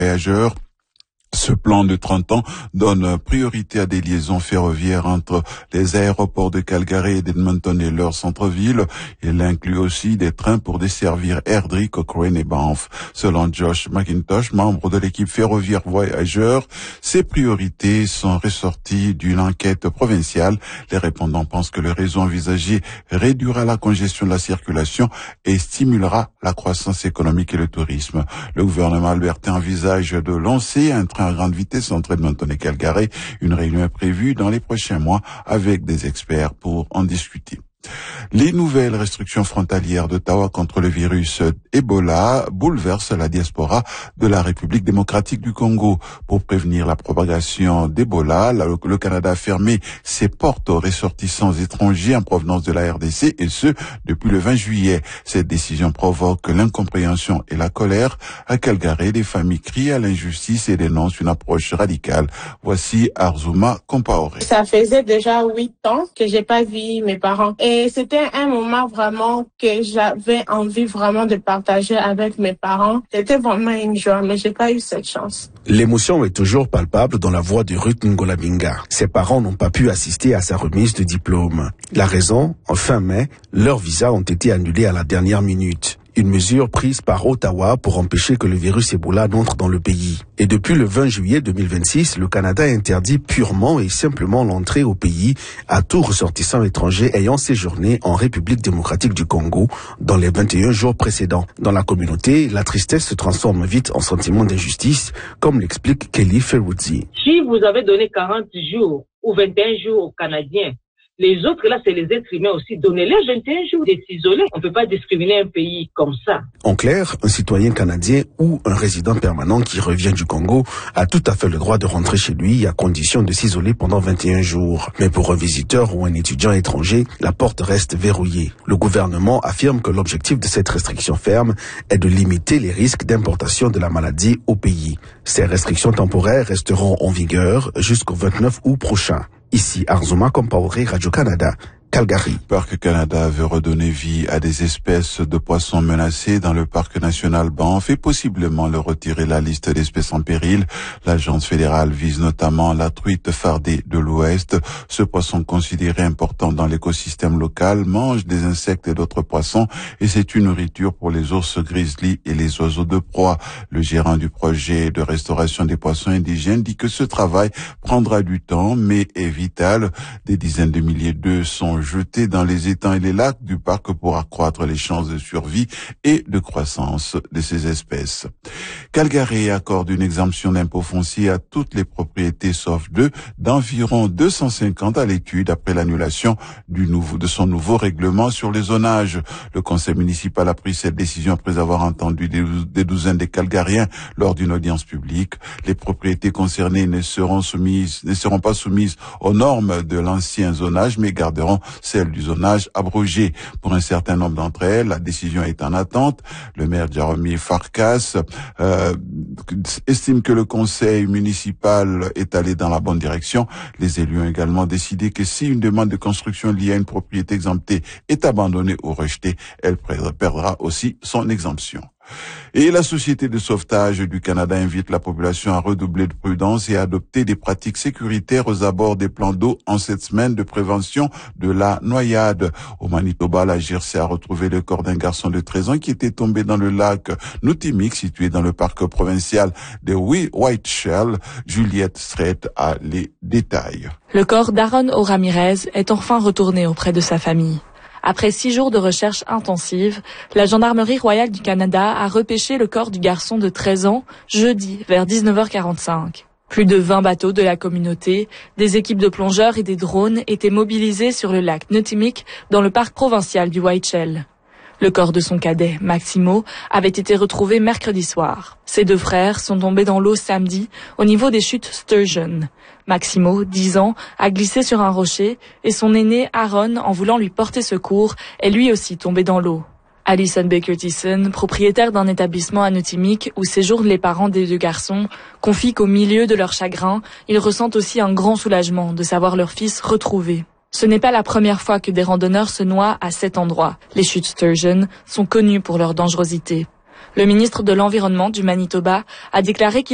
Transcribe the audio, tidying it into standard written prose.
voyageurs. Ce plan de 30 ans donne priorité à des liaisons ferroviaires entre les aéroports de Calgary et d'Edmonton et leur centre-ville. Il inclut aussi des trains pour desservir Airdrie, Cochrane et Banff. Selon Josh McIntosh, membre de l'équipe ferroviaire voyageurs, ces priorités sont ressorties d'une enquête provinciale. Les répondants pensent que le réseau envisagé réduira la congestion de la circulation et stimulera la croissance économique et le tourisme. Le gouvernement albertain envisage de lancer un train à grande vitesse entre Edmonton et Calgary. Une réunion est prévue dans les prochains mois avec des experts pour en discuter. Les nouvelles restrictions frontalières d'Ottawa contre le virus Ebola bouleversent la diaspora de la République démocratique du Congo. Pour prévenir la propagation d'Ebola, le Canada a fermé ses portes aux ressortissants étrangers en provenance de la RDC, et ce, depuis le 20 juillet. Cette décision provoque l'incompréhension et la colère. À Calgary, les familles crient à l'injustice et dénoncent une approche radicale. Voici Arzuma Compaoré. Ça faisait déjà 8 ans que j'ai pas vu mes parents. Et c'était un moment vraiment que j'avais envie vraiment de partager avec mes parents. C'était vraiment une joie, mais j'ai pas eu cette chance. L'émotion est toujours palpable dans la voix de Ruth Ngolabinga. Ses parents n'ont pas pu assister à sa remise de diplôme. La raison, en fin mai, leurs visas ont été annulés à la dernière minute. Une mesure prise par Ottawa pour empêcher que le virus Ebola n'entre dans le pays. Et depuis le 20 juillet 2026, le Canada interdit purement et simplement l'entrée au pays à tout ressortissant étranger ayant séjourné en République démocratique du Congo dans les 21 jours précédents. Dans la communauté, la tristesse se transforme vite en sentiment d'injustice, comme l'explique Kelly Ferruzzi. Si vous avez donné 40 jours ou 21 jours aux Canadiens, les autres, là, c'est les êtres humains aussi. Donnez-les 21 jours d'être isolés. On ne peut pas discriminer un pays comme ça. En clair, un citoyen canadien ou un résident permanent qui revient du Congo a tout à fait le droit de rentrer chez lui à condition de s'isoler pendant 21 jours. Mais pour un visiteur ou un étudiant étranger, la porte reste verrouillée. Le gouvernement affirme que l'objectif de cette restriction ferme est de limiter les risques d'importation de la maladie au pays. Ces restrictions temporaires resteront en vigueur jusqu'au 29 août prochain. Ici, Arzuma Compaoré, Radio-Canada, Calgary. Parc Canada veut redonner vie à des espèces de poissons menacées dans le parc national Banff et possiblement le retirer de la liste d'espèces en péril. L'agence fédérale vise notamment la truite fardée de l'Ouest. Ce poisson considéré important dans l'écosystème local mange des insectes et d'autres poissons et c'est une nourriture pour les ours grizzly et les oiseaux de proie. Le gérant du projet de restauration des poissons indigènes dit que ce travail prendra du temps mais est vital. Des dizaines de milliers d'œufs sont jetés dans les étangs et les lacs du parc pour accroître les chances de survie et de croissance de ces espèces. Calgary accorde une exemption d'impôt foncier à toutes les propriétés sauf deux d'environ 250 à l'étude après l'annulation de son nouveau règlement sur les zonages. Le conseil municipal a pris cette décision après avoir entendu des douzaines de Calgariens lors d'une audience publique. Les propriétés concernées ne seront pas soumises aux normes de l'ancien zonage mais garderont celle du zonage abrogé. Pour un certain nombre d'entre elles, la décision est en attente. Le maire Jeremy Farkas estime que le conseil municipal est allé dans la bonne direction. Les élus ont également décidé que si une demande de construction liée à une propriété exemptée est abandonnée ou rejetée, elle perdra aussi son exemption. Et la Société de sauvetage du Canada invite la population à redoubler de prudence et à adopter des pratiques sécuritaires aux abords des plans d'eau en cette semaine de prévention de la noyade. Au Manitoba, la GRC a retrouvé le corps d'un garçon de 13 ans qui était tombé dans le lac Nutimiq, situé dans le parc provincial de Whiteshell. Juliette Strait a les détails. Le corps d'Aaron O'Ramirez est enfin retourné auprès de sa famille. Après 6 jours de recherche intensive, la Gendarmerie royale du Canada a repêché le corps du garçon de 13 ans jeudi vers 19h45. Plus de 20 bateaux de la communauté, des équipes de plongeurs et des drones étaient mobilisés sur le lac Nutimiq dans le parc provincial du Whiteshell. Le corps de son cadet, Maximo, avait été retrouvé mercredi soir. Ses 2 frères sont tombés dans l'eau samedi au niveau des chutes Sturgeon. Maximo, 10 ans, a glissé sur un rocher et son aîné Aaron, en voulant lui porter secours, est lui aussi tombé dans l'eau. Alison Baker-Tyson, propriétaire d'un établissement à Nutimiq où séjournent les parents des 2 garçons, confie qu'au milieu de leur chagrin, ils ressentent aussi un grand soulagement de savoir leur fils retrouvé. Ce n'est pas la première fois que des randonneurs se noient à cet endroit. Les chutes Sturgeon sont connues pour leur dangerosité. Le ministre de l'Environnement du Manitoba a déclaré qu'il